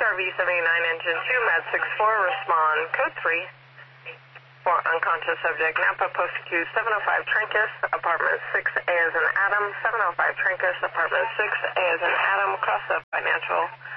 RV 79 engine 2, Med 64, respond code 3 for unconscious subject, Napa Post Q 705 Trancas, apartment 6A as in Adam, 705 Trancas, apartment 6A as in Adam, across the financial